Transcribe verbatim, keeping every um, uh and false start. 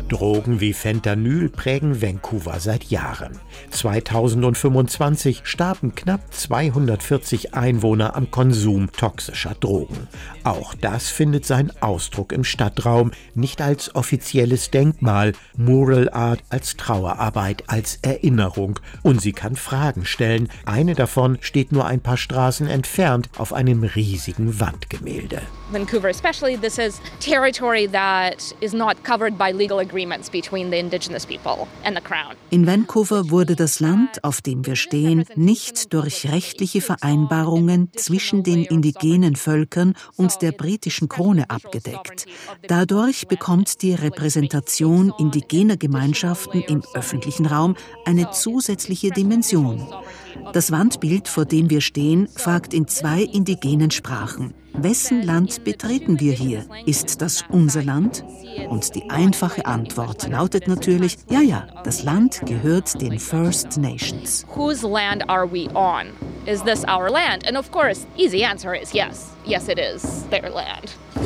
Drogen wie Fentanyl prägen Vancouver seit Jahren. zweitausendfünfundzwanzig starben knapp zweihundertvierzig Einwohner am Konsum toxischer Drogen. Auch das findet seinen Ausdruck im Stadtraum, nicht als offizielles Denkmal, Mural Art als Trauerarbeit, als Erinnerung. Und sie kann Fragen stellen. Eine davon steht nur ein paar Straßen entfernt auf einem riesigen Wandgemälde. Vancouver especially, this is territory that is not covered by legal agreements between the indigenous people and the Crown. In Vancouver wurde das Land, auf dem wir stehen, nicht durch rechtliche Vereinbarungen zwischen den indigenen Völkern und der britischen Krone abgedeckt. Dadurch bekommt die Repräsentation indigener Gemeinschaften im öffentlichen Raum eine zusätzliche Dimension. Das Wandbild, vor dem wir stehen, fragt in zwei indigenen Sprachen: Wessen Land betreten wir hier? Ist das unser Land? Und die einfache Antwort lautet natürlich: Ja, ja, das Land gehört den First Nations. Whose land are we on? Is this our land? And of course, easy answer is yes. Yes, it is their land.